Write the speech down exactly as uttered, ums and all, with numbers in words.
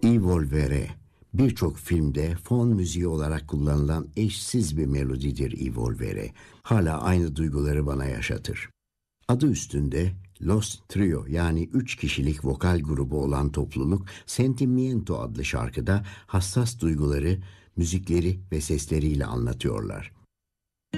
I Volvere, birçok filmde fon müziği olarak kullanılan eşsiz bir melodidir I Volvere. Hala aynı duyguları bana yaşatır. Adı üstünde Los Trio yani üç kişilik vokal grubu olan topluluk Sentimiento adlı şarkıda hassas duyguları, müzikleri ve sesleriyle anlatıyorlar.